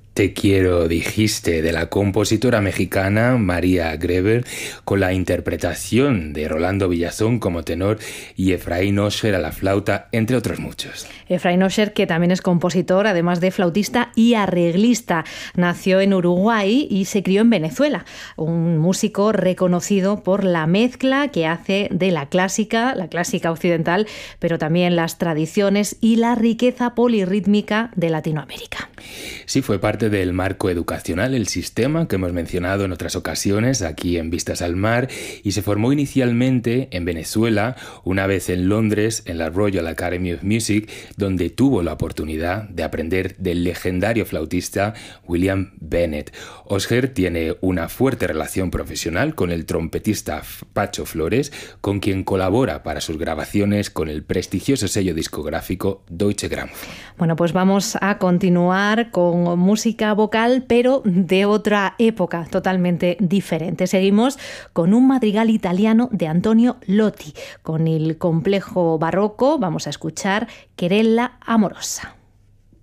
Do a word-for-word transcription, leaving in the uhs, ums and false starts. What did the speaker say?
Te quiero, dijiste, de la compositora mexicana María Greber, con la interpretación de Rolando Villazón como tenor y Efraín Osher a la flauta, entre otros muchos. Efraín Osher, que también es compositor, además de flautista y arreglista. Nació en Uruguay y se crió en Venezuela. Un músico reconocido por la mezcla que hace de la clásica, la clásica occidental, pero también las tradiciones y la riqueza polirrítmica de Latinoamérica. Sí, fue parte del marco educacional, el sistema que hemos mencionado en otras ocasiones aquí en Vistas al Mar, y se formó inicialmente en Venezuela, una vez en Londres, en la Royal Academy of Music, donde tuvo la oportunidad de aprender del legendario flautista William Bennett. Osher tiene una fuerte relación profesional con el trompetista Pacho Flores, con quien colabora para sus grabaciones con el prestigioso sello discográfico Deutsche Grammophon. Bueno, pues vamos a continuar con música vocal, pero de otra época totalmente diferente. Seguimos con un madrigal italiano de Antonio Lotti. Con el complejo barroco vamos a escuchar Querella Amorosa.